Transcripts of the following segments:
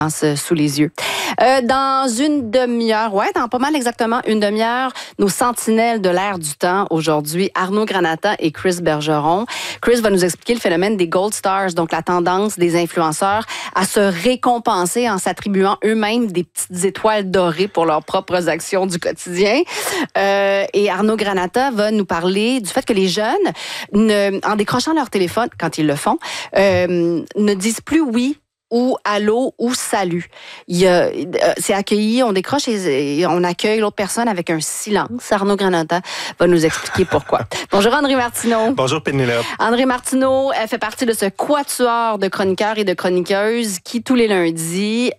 sous les yeux. Dans une demi-heure, dans pas mal exactement une demi-heure, nos sentinelles de l'ère du temps aujourd'hui, Arnaud Granata et Chris Bergeron. Chris va nous expliquer le phénomène des Gold Stars, donc la tendance des influenceurs à se récompenser en s'attribuant eux-mêmes des petites étoiles dorées pour leurs propres actions du quotidien. Et Arnaud Granata va nous parler du fait que les jeunes, en décrochant leur téléphone, quand ils le font, ne disent plus oui ou allô ou salut. C'est accueilli, on décroche et on accueille l'autre personne avec un silence. Arnaud Granata va nous expliquer pourquoi. Bonjour André Martineau. Bonjour Pénélope. André Martineau fait partie de ce quatuor de chroniqueurs et de chroniqueuses qui, tous les lundis,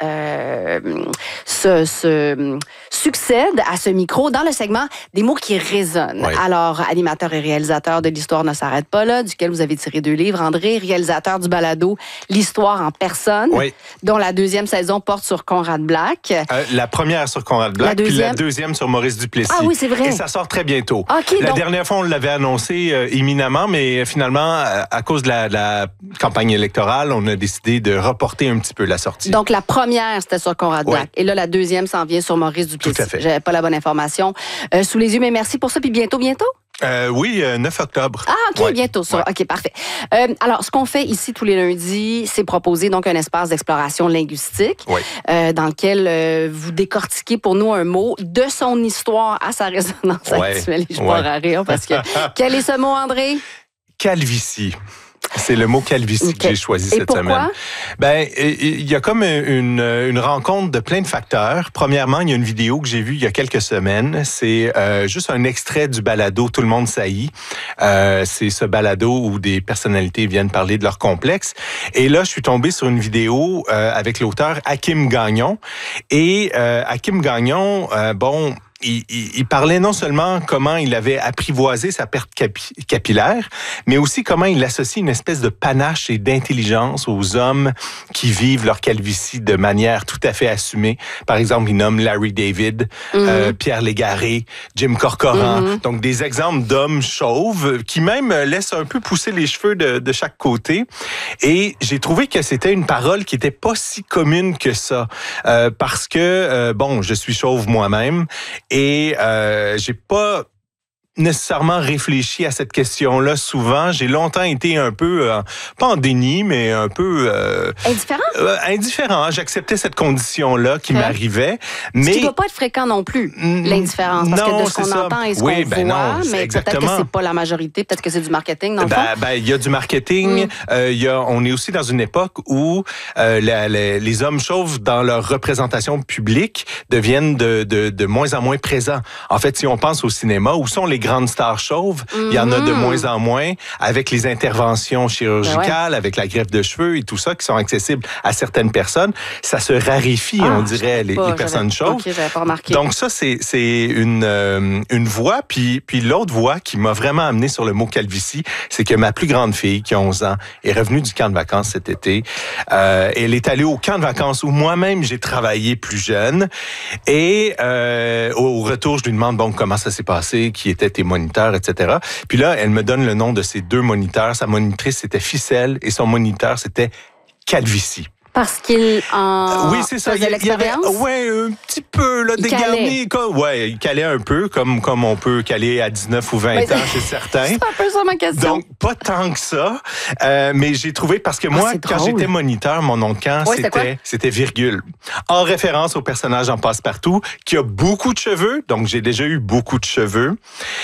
se succèdent à ce micro dans le segment des mots qui résonnent. Oui. Alors, animateur et réalisateur de L'Histoire ne s'arrête pas là, duquel vous avez tiré 2 livres. André, réalisateur du balado L'Histoire en personne. Oui. Dont la 2e saison porte sur Conrad Black. La première sur Conrad Black, puis la 2e sur Maurice Duplessis. Ah oui, c'est vrai. Et ça sort très bientôt. Okay, la dernière fois, on l'avait annoncé éminemment, mais finalement, à cause de la campagne électorale, on a décidé de reporter un petit peu la sortie. Donc, la première, c'était sur Conrad Black. Et là, la 2e s'en vient sur Maurice Duplessis. Tout à fait. J'avais pas la bonne information sous les yeux, mais merci pour ça. Puis bientôt? Oui, 9 octobre. Ah, OK, bientôt ça. OK, parfait. Alors, ce qu'on fait ici tous les lundis, c'est proposer donc un espace d'exploration linguistique dans lequel vous décortiquez pour nous un mot de son histoire à sa résonance actuelle. Et je pars à rire parce que... Quel est ce mot, André? Calvitie. C'est le mot calvitie que j'ai choisi cette semaine. Ben, il y a comme une rencontre de plein de facteurs. Premièrement, il y a une vidéo que j'ai vue il y a quelques semaines. C'est juste un extrait du balado Tout le monde saillit. C'est ce balado où des personnalités viennent parler de leur complexe. Et là, je suis tombé sur une vidéo avec l'auteur Hakim Gagnon. Et Hakim Gagnon, il parlait non seulement comment il avait apprivoisé sa perte capillaire, mais aussi comment il associe une espèce de panache et d'intelligence aux hommes qui vivent leur calvitie de manière tout à fait assumée. Par exemple, il nomme Larry David, Pierre Légaré, Jim Corcoran. Donc, des exemples d'hommes chauves qui même laissent un peu pousser les cheveux de chaque côté. Et j'ai trouvé que c'était une parole qui était pas si commune que ça. Parce que, je suis chauve moi-même. Et j'ai pas nécessairement réfléchi à cette question-là souvent. J'ai longtemps été un peu, pas en déni, mais un peu... indifférent? Indifférent. J'acceptais cette condition-là qui m'arrivait. Mais... Ce qui ne doit pas être fréquent non plus, l'indifférence. Parce que de ce qu'on entend et ce qu'on voit, mais peut-être que c'est pas la majorité, peut-être que c'est du marketing dans le fond. Il y a du marketing. On est aussi dans une époque où les hommes chauves, dans leur représentation publique, deviennent de moins en moins présents. En fait, si on pense au cinéma, où sont les grandes stars chauves, il y en a de moins en moins avec les interventions chirurgicales, avec la greffe de cheveux et tout ça qui sont accessibles à certaines personnes. Ça se raréfie, on dirait, les personnes chauves. Okay, j'avais pas remarqué. Donc ça, c'est une voie. Puis l'autre voie qui m'a vraiment amené sur le mot calvitie, c'est que ma plus grande fille, qui a 11 ans, est revenue du camp de vacances cet été. Elle est allée au camp de vacances où moi-même, j'ai travaillé plus jeune. Et au retour, je lui demande comment ça s'est passé, qui était tes moniteurs, etc. Puis là, elle me donne le nom de ses 2 moniteurs. Sa monitrice, c'était Ficelle et son moniteur, c'était Calvitie. Parce qu'il oui, c'est ça. faisait l'expérience? Un petit peu, là, dégarni. Il calait un peu, comme on peut caler à 19 ou 20 ans chez certains. C'est un peu ça ma question. Donc, pas tant que ça. Mais j'ai trouvé, parce que moi, quand j'étais moniteur, mon nom de camp, c'était virgule. En référence au personnage en Passe-Partout, qui a beaucoup de cheveux. Donc, j'ai déjà eu beaucoup de cheveux.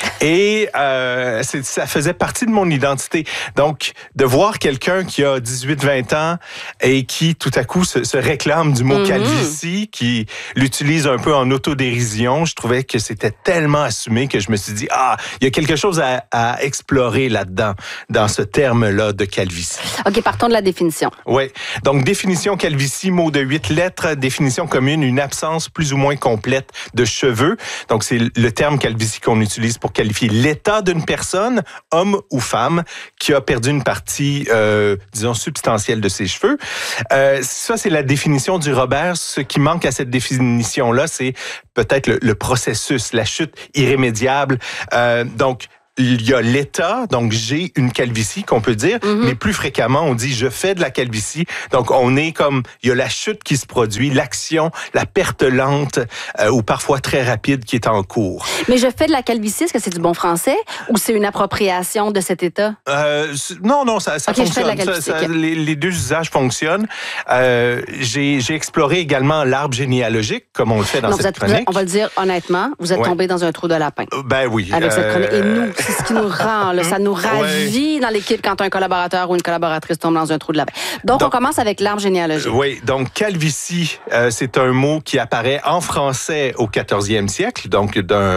Et ça faisait partie de mon identité. Donc, de voir quelqu'un qui a 18-20 ans et qui tout à coup se réclame du mot calvitie, qui l'utilise un peu en autodérision. Je trouvais que c'était tellement assumé que je me suis dit, il y a quelque chose à explorer là-dedans, dans ce terme-là de calvitie. OK, partons de la définition. Oui. Donc, définition calvitie, mot de 8 lettres, définition commune, une absence plus ou moins complète de cheveux. Donc, c'est le terme calvitie qu'on utilise pour qualifier l'état d'une personne, homme ou femme, qui a perdu une partie, disons, substantielle de ses cheveux. Ça, c'est la définition du Robert. Ce qui manque à cette définition-là, c'est peut-être le processus, la chute irrémédiable. Donc, il y a l'état, donc j'ai une calvitie qu'on peut dire, mais plus fréquemment on dit je fais de la calvitie. Donc on est comme, il y a la chute qui se produit, l'action, la perte lente ou parfois très rapide qui est en cours. Mais je fais de la calvitie, est-ce que c'est du bon français ou c'est une appropriation de cet état? Non, ça okay, fonctionne. Les deux usages fonctionnent. J'ai exploré également l'arbre généalogique, comme on le fait dans cette chronique. On va le dire honnêtement, vous êtes tombé dans un trou de lapin. Ben oui. Avec cette chronique. Et nous, c'est ce qui nous rend, là, ça nous ravit dans l'équipe quand un collaborateur ou une collaboratrice tombe dans un trou de lapin. Donc on commence avec l'arbre généalogique. Oui, donc calvitie, c'est un mot qui apparaît en français au 14e siècle, donc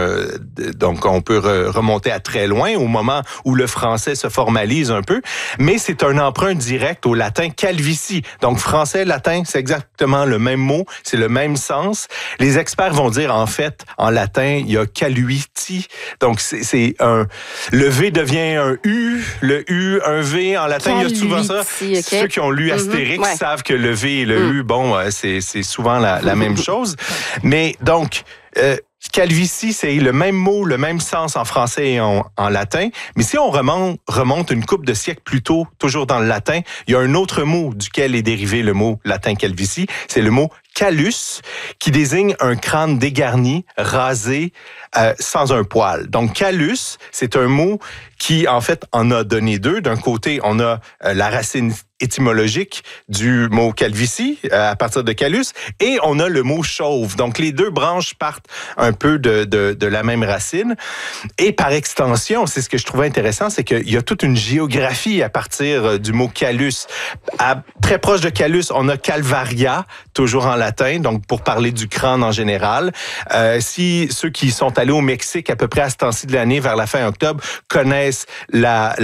on peut remonter à très loin, au moment où le français se formalise un peu, mais c'est un emprunt direct au latin calvitie. Donc français, latin, c'est exactement le même mot, c'est le même sens. Les experts vont dire, en fait, en latin, il y a caluiti, donc c'est le V devient un U, le U, un V, en latin, il y a souvent ça. Okay. Ceux qui ont lu Astérix savent que le V et le U, c'est souvent la même chose. Mais donc, calvitie, c'est le même mot, le même sens en français et en latin. Mais si on remonte une couple de siècles plus tôt, toujours dans le latin, il y a un autre mot duquel est dérivé le mot latin calvitie. C'est le mot callus, qui désigne un crâne dégarni, rasé, sans un poil. Donc, callus, c'est un mot qui, en fait, en a donné deux. D'un côté, on a la racine étymologique du mot calvitie, à partir de callus, et on a le mot chauve. Donc, les deux branches partent un peu de la même racine. Et par extension, c'est ce que je trouvais intéressant, c'est qu'il y a toute une géographie à partir du mot callus. Très proche de callus, on a calvaria, toujours en latin, donc pour parler du crâne en général. Si ceux qui sont allés au Mexique à peu près à ce temps-ci de l'année, vers la fin octobre, connaissent la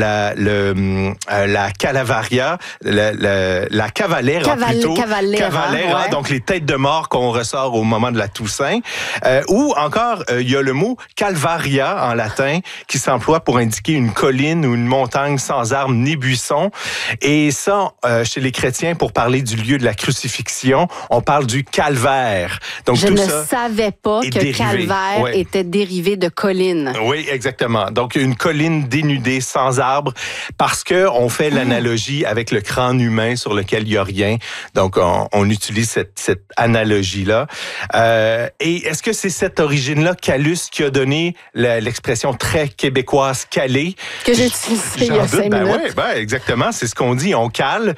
calavaria, la cavalera plutôt. Cavalera, donc les têtes de mort qu'on ressort au moment de la Toussaint. Ou encore, il y a le mot calvaria en latin qui s'emploie pour indiquer une colline ou une montagne sans arbres ni buissons. Et ça, chez les chrétiens, pour parler du lieu de la crucifixion, on parle du calvaire. Donc, je ne savais pas que calvaire était dérivé de colline. Oui, exactement. Donc, une colline dénudée, sans arbres, parce que on fait l'analogie avec le crâne humain sur lequel il n'y a rien. Donc, on utilise cette analogie-là. Et est-ce que c'est cette origine-là, callus, qui a donné l'expression très québécoise calé? Que j'ai utilisé il y a 5 minutes. Oui, exactement. C'est ce qu'on dit, on cale.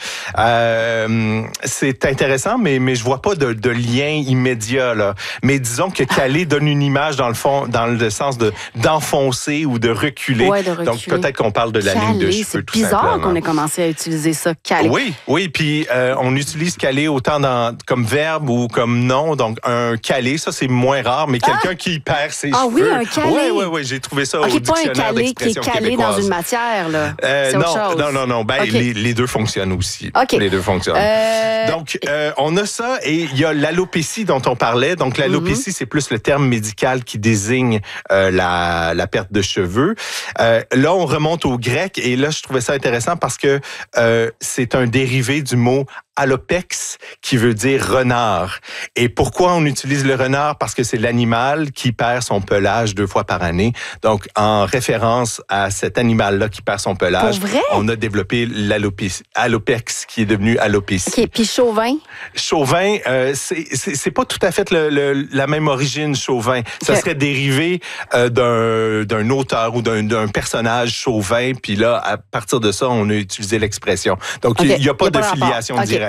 C'est intéressant, mais je vois pas de lien immédiat, là. Mais disons que caler donne une image, dans le fond, dans le sens d'enfoncer ou de reculer. Ouais, de reculer. Donc, peut-être qu'on parle de la ligne de cheveux, tout simplement. C'est bizarre qu'on ait commencé à utiliser ça, caler. Oui, puis on utilise caler autant comme verbe ou comme nom. Donc, un calé, ça, c'est moins rare, mais quelqu'un qui perd ses cheveux. Ah oui, un calé. Oui, j'ai trouvé ça au dictionnaire d'expression québécoise. Pas un calé qui est calé dans une matière, là. C'est autre chose. Non. Ben, les deux fonctionnent aussi. Okay. Les deux fonctionnent. Donc, on a ça et il y a l'alopécie dont on parlait. Donc, l'alopécie, c'est plus le terme médical qui désigne la perte de cheveux. Là, on remonte au grec et là, je trouvais ça intéressant parce que c'est un dérivé du mot alopex, qui veut dire renard. Et pourquoi on utilise le renard? Parce que c'est l'animal qui perd son pelage 2 fois par année. Donc, en référence à cet animal-là qui perd son pelage, on a développé l'alopex, qui est devenu alopécie. OK, puis chauvin? Chauvin, c'est pas tout à fait la même origine, chauvin. Ça serait dérivé d'un auteur ou d'un personnage chauvin, puis là, à partir de ça, on a utilisé l'expression. Donc, il n'y a pas de filiation directe.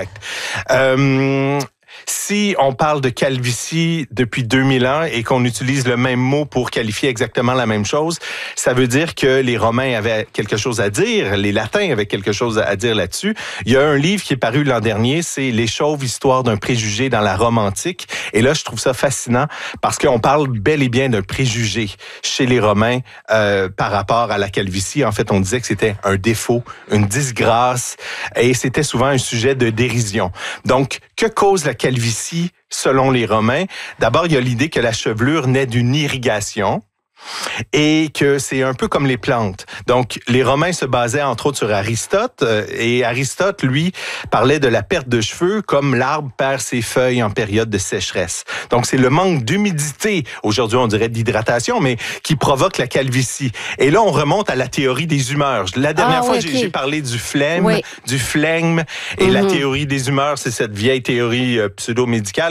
Si on parle de calvitie depuis 2000 ans et qu'on utilise le même mot pour qualifier exactement la même chose, ça veut dire que les Romains avaient quelque chose à dire, les Latins avaient quelque chose à dire là-dessus. Il y a un livre qui est paru l'an dernier, c'est Les Chauves, histoire d'un préjugé dans la Rome antique. Et là, je trouve ça fascinant parce qu'on parle bel et bien d'un préjugé chez les Romains par rapport à la calvitie. En fait, on disait que c'était un défaut, une disgrâce, et c'était souvent un sujet de dérision. Donc, que cause la calvitie selon les Romains? D'abord, il y a l'idée que la chevelure naît d'une irrigation. et que c'est un peu comme les plantes. Donc, les Romains se basaient entre autres sur Aristote et Aristote, lui, parlait de la perte de cheveux comme l'arbre perd ses feuilles en période de sécheresse. Donc, c'est le manque d'humidité, aujourd'hui on dirait d'hydratation, mais qui provoque la calvitie. Et là, on remonte à la théorie des humeurs. La dernière fois, j'ai parlé du phlegme, et la théorie des humeurs, c'est cette vieille théorie pseudo-médicale